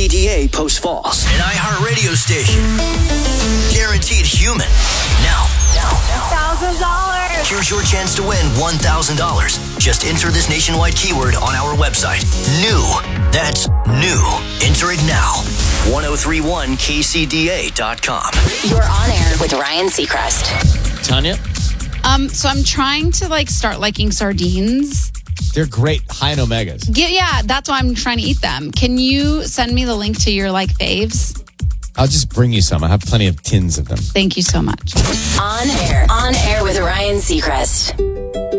KCDA Post Falls. An iHeartRadio station. Guaranteed human. Now. $1,000. Here's your chance to win $1,000. Just enter this nationwide keyword on our website. New. That's new. Enter it now. 1031kcda.com. You're on air with Ryan Seacrest. Tanya? So I'm trying to start liking sardines. They're great, high in omegas. Yeah, that's why I'm trying to eat them. Can you send me the link to your faves? I'll just bring you some. I have plenty of tins of them. Thank you so much. On air with Ryan Seacrest.